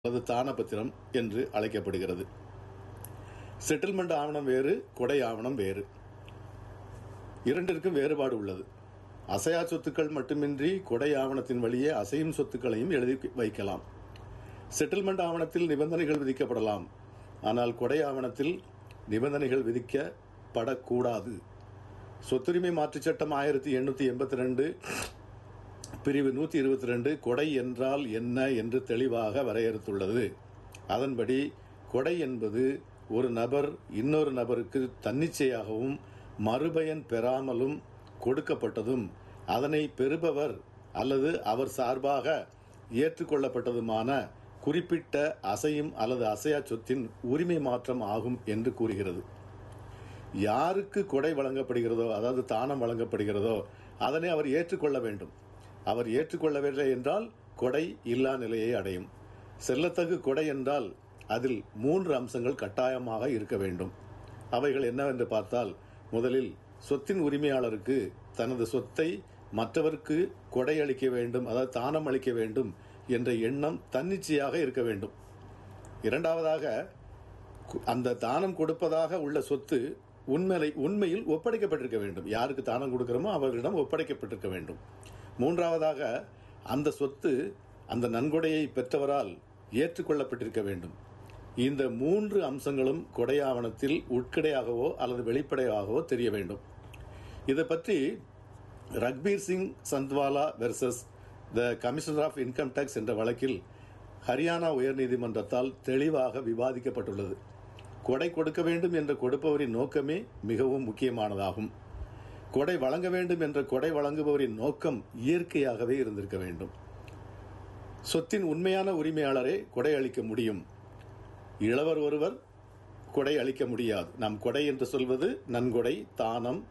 அல்லது தான பத்திரம் என்று அழைக்கப்படுகிறது. செட்டில்மெண்ட் ஆவணம் வேறு, கொடை ஆவணம் வேறு. இரண்டிற்கும் வேறுபாடு உள்ளது. அசையா சொத்துக்கள் மட்டுமின்றி கொடை ஆவணத்தின் வழியே அசையும் சொத்துக்களையும் எழுதி வைக்கலாம். செட்டில்மெண்ட் ஆவணத்தில் நிபந்தனைகள் விதிக்கப்படலாம். ஆனால் கொடை ஆவணத்தில் நிபந்தனைகள் விதிக்கப்படக்கூடாது. சொத்துரிமை மாற்றுச் சட்டம் 1882 பிரிவு 122 கொடை என்றால் என்ன என்று தெளிவாக வரையறுத்துள்ளது. அதன்படி கொடை என்பது ஒரு நபர் இன்னொரு நபருக்கு தன்னிச்சையாகவும் மறுபயன் பெறாமலும் கொடுக்கப்பட்டதும் அதனை பெறுபவர் அல்லது அவர் சார்பாக ஏற்றுக்கொள்ளப்பட்டதுமான குறிப்பிட்ட அசையும் அல்லது அசையா சொத்தின் உரிமை மாற்றம் ஆகும் என்று கூறுகிறது. யாருக்கு கொடை வழங்கப்படுகிறதோ, அதாவது தானம் வழங்கப்படுகிறதோ, அதனை அவர் ஏற்றுக்கொள்ள வேண்டும். அவர் ஏற்றுக்கொள்ளவில்லை என்றால் கொடை இல்லா நிலையை அடையும். செல்லத்தகு கொடை என்றால் அதில் 3 அம்சங்கள் கட்டாயமாக இருக்க வேண்டும். அவைகள் என்னவென்று பார்த்தால், முதலில் சொத்தின் உரிமையாளருக்கு தனது சொத்தை மற்றவருக்கு கொடை அளிக்க வேண்டும், அதாவது தானம் அளிக்க வேண்டும் என்ற எண்ணம் தன்னிச்சையாக இருக்க வேண்டும். இரண்டாவதாக, அந்த தானம் கொடுப்பதாக உள்ள சொத்து உண்மையில் ஒப்படைக்கப்பட்டிருக்க வேண்டும். யாருக்கு தானம் கொடுக்கிறோமோ அவர்களிடம் ஒப்படைக்கப்பட்டிருக்க வேண்டும். மூன்றாவதாக, அந்த சொத்து அந்த நன்கொடையை பெற்றவரால் ஏற்றுக்கொள்ளப்பட்டிருக்க வேண்டும். இந்த 3 அம்சங்களும் கொடை ஆவணத்தில் உட்கடையாகவோ அல்லது வெளிப்படையாகவோ தெரிய வேண்டும். இதை பற்றி ரக்பீர் Singh சந்த்வாலா versus the commissioner of income tax என்ற வழக்கில் ஹரியானா உயர்நீதிமன்றத்தால் தெளிவாக விவாதிக்கப்பட்டுள்ளது. கொடை கொடுக்க வேண்டும் என்ற கொடுப்பவரின் நோக்கமே மிகவும் முக்கியமானதாகும். கொடை வழங்க வேண்டும் என்ற கொடை வழங்குபவரின் நோக்கம் இயற்கையாகவே இருந்திருக்க வேண்டும். சொத்தின் உண்மையான உரிமையாளரே கொடை அளிக்க முடியும். இளவர் ஒருவர் கொடை அளிக்க முடியாது. நாம் கொடை என்று சொல்வது நன்கொடை, தானம்,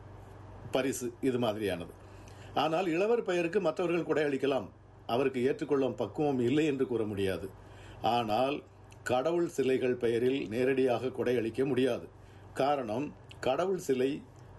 பரிசு, இது மாதிரியானது. ஆனால் இளவர் பெயருக்கு மற்றவர்கள் கொடை அளிக்கலாம். அவருக்கு ஏற்றுக்கொள்ளும் பக்குவம் இல்லை என்று கூற முடியாது. ஆனால் கடவுள் சிலைகள் பெயரில் நேரடியாக கொடை அளிக்க முடியாது. காரணம், கடவுள் சிலை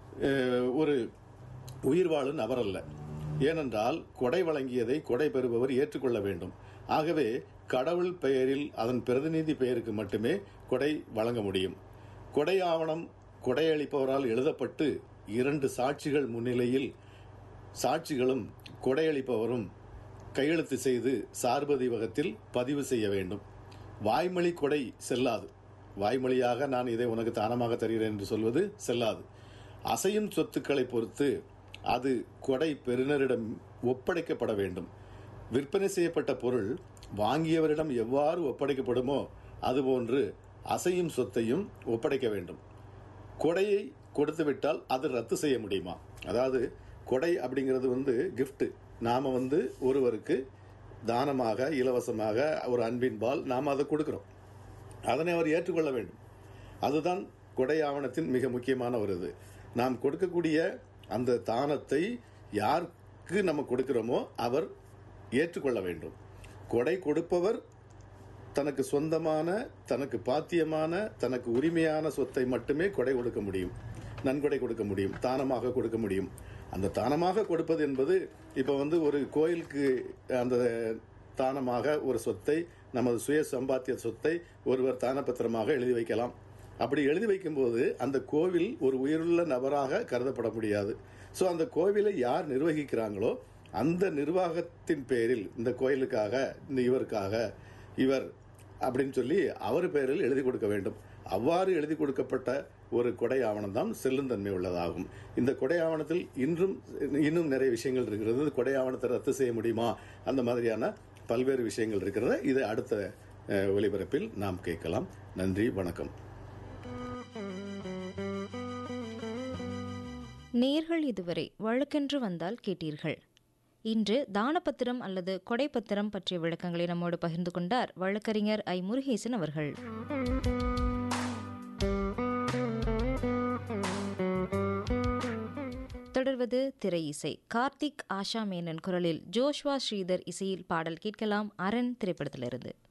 ஒரு உயிர் வாழும் நபர் அல்ல. ஏனென்றால் கொடை வழங்கியதை கொடை பெறுபவர் ஏற்றுக்கொள்ள வேண்டும். ஆகவே கடவுள் பெயரில் அதன் பிரதிநிதி பெயருக்கு மட்டுமே கொடை வழங்க முடியும். கொடை ஆவணம் கொடையளிப்பவரால் எழுதப்பட்டு 2 சாட்சிகள் முன்னிலையில் சாட்சிகளும் கொடையளிப்பவரும் கையெழுத்து செய்து சார்பதிவகத்தில் பதிவு செய்ய வேண்டும். வாய்மொழி கொடை செல்லாது. வாய்மொழியாக நான் இதை உனக்கு தானமாக தருகிறேன் என்று சொல்வது செல்லாது. அசையும் சொத்துக்களை பொறுத்து அது கொடை பெறுநரிடம் ஒப்படைக்கப்பட வேண்டும். விற்பனை செய்யப்பட்ட பொருள் வாங்கியவரிடம் எவ்வாறு ஒப்படைக்கப்படுமோ அதுபோன்று அசையும் சொத்தையும் ஒப்படைக்க வேண்டும். கொடையை கொடுத்துவிட்டால் அது ரத்து செய்ய முடியுமா? அதாவது கொடை அப்படிங்கிறது கிஃப்ட். நாம ஒருவருக்கு தானமாக, இலவசமாக ஒரு அன்பின் பால் நாம் அதை கொடுக்கிறோம். அதனை அவர் ஏற்றுக்கொள்ள வேண்டும். அதுதான் கொடை ஆவணத்தின் மிக முக்கியமான ஒரு இது. நாம் கொடுக்கக்கூடிய அந்த தானத்தை யாருக்கு நம்ம கொடுக்கிறோமோ அவர் ஏற்றுக்கொள்ள வேண்டும். கொடை கொடுப்பவர் தனக்கு சொந்தமான, தனக்கு பாத்தியமான, தனக்கு உரிமையான சொத்தை மட்டுமே கொடை கொடுக்க முடியும், நன்கொடை கொடுக்க முடியும், தானமாக கொடுக்க முடியும். அந்த தானமாக கொடுப்பது என்பது இப்போ ஒரு கோயிலுக்கு அந்த தானமாக ஒரு சொத்தை, நமது சுய சம்பாத்திய சொத்தை ஒருவர் தானப்பத்திரமாக எழுதி வைக்கலாம். அப்படி எழுதி வைக்கும்போது அந்த கோவில் ஒரு உயிருள்ள நபராக கருதப்பட முடியாது. ஸோ அந்த கோவிலை யார் நிர்வகிக்கிறாங்களோ அந்த நிர்வாகத்தின் பேரில் இந்த கோயிலுக்காக, இந்த இவருக்காக, இவர் அப்படின்னு சொல்லி அவர் பேரில் எழுதி கொடுக்க வேண்டும். அவ்வாறு எழுதி கொடுக்கப்பட்ட ஒரு கொடை ஆவணம் தான் செல்லும் தன்மை உள்ளதாகும். இந்த கொடை ஆவணத்தில் இன்னும் நிறைய விஷயங்கள் இருக்கிறது. கொடை ஆவணத்தை ரத்து செய்ய முடியுமா, அந்த மாதிரியான பல்வேறு விஷயங்கள் இருக்கிறது. இதை அடுத்த ஒலிபரப்பில் நாம் கேட்கலாம். நன்றி, வணக்கம். நேயர்கள் இதுவரை வழக்கென்று வந்தால் கேட்டீர்கள். இன்று தானப்பத்திரம் அல்லது கொடைப்பத்திரம் பற்றிய விளக்கங்களை நம்மோடு பகிர்ந்து கொண்டார் வழக்கறிஞர் ஐ. முருகேசன் அவர்கள். தொடர்வது திரை இசை. கார்த்திக், ஆஷா மேனன் குரலில் ஜோஷ்வா ஸ்ரீதர் இசையில் பாடல் கேட்கலாம். அரண் திரைப்படத்திலிருந்து.